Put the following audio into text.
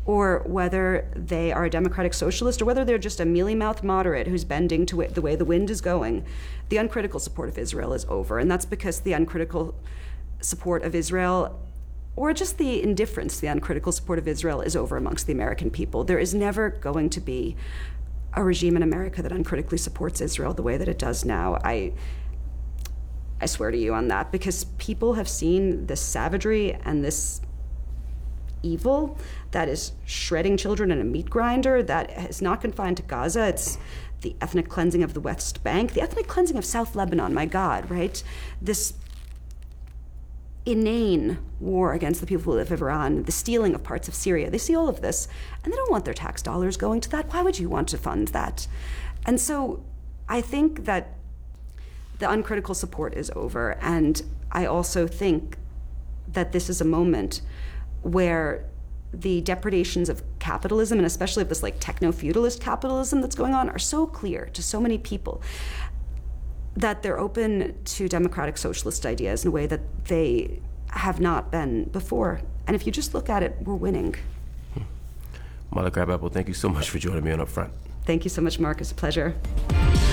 or whether they are a democratic socialist, or whether they're just a mealy-mouthed moderate who's bending to the way the wind is going, the uncritical support of Israel is over. And that's because the uncritical support of Israel, or just the indifference to the uncritical support of Israel, is over amongst the American people. There is never going to be a regime in America that uncritically supports Israel the way that it does now. I swear to you on that, because people have seen this savagery and this evil that is shredding children in a meat grinder, that is not confined to Gaza. It's the ethnic cleansing of the West Bank, the ethnic cleansing of South Lebanon, my God, right? This inane war against the people of Iran, the stealing of parts of Syria. They see all of this, and they don't want their tax dollars going to that. Why would you want to fund that? And so I think that the uncritical support is over, and I also think that this is a moment where the depredations of capitalism, and especially of this like techno-feudalist capitalism that's going on, are so clear to so many people that they're open to democratic socialist ideas in a way that they have not been before. And if you just look at it, we're winning. Mala Crabapple, thank you so much for joining me on Upfront. Thank you so much, Mark. It's a pleasure.